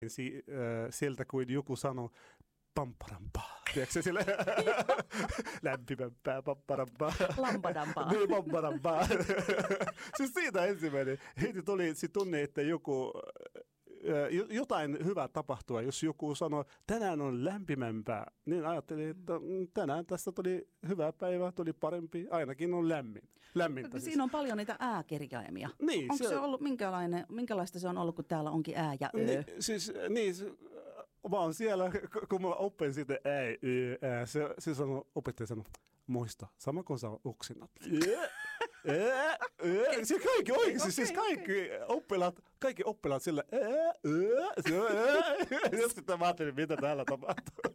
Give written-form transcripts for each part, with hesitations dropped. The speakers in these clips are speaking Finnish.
sieltä kuin joku sanoi pamparampaa. Tiedätkö se sille lämpimämpää pamparampaa? Lampadampaa. Niin, pamparampaa. Siis siitä ensimmäinen. Heti tuli se tunne, että jotain hyvää tapahtua, jos joku sanoo, tänään on lämpimämpää, niin ajattelin, että tänään tästä tuli hyvä päivä, tuli parempi, ainakin on lämmintä. Siinä on paljon niitä ääkirjaimia. Niin, onko se ollut, minkälaista se on ollut, kun täällä onkin ää ja ö? Niin, mä oon siellä, kun mä opin siitä ää, ää, se sanoo, opettaja sanoo, muista, sama kuin sä oksinat. Se kaikki oikeasti, siis kaikki oppilaat sillä ja sitten mä ajattelin, mitä täällä tapahtuu.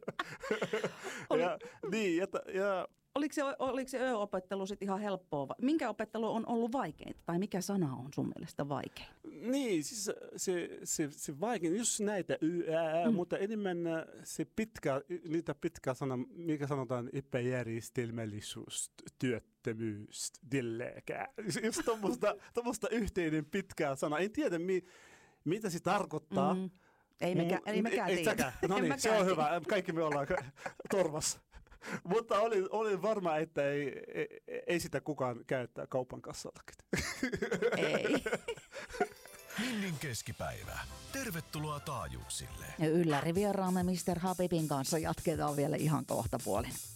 Oliko se ö-opettelu sitten ihan helppoa? Minkä opettelu on ollut vaikeinta? Tai mikä sana on sun mielestä vaikein? Niin, siis se vaikein, just näitä mutta enemmän se niitä pitkä sana, mikä sanotaan epäjärjestelmällisyys, työttömyys, dilleekään. Just tommoista yhteinen pitkää sana. En tiedä, mitä se tarkoittaa. Ei mekään tiedä. No niin, se on hyvä. Kaikki me ollaan torvassa. Mutta olin varma, että ei sitä kukaan käyttää kaupan kassallakin. Ei. Minnin keskipäivä. Tervetuloa taajuuksille. Ja ylläri vieraamme Mr. Habibin kanssa jatketaan vielä ihan kohta puolin.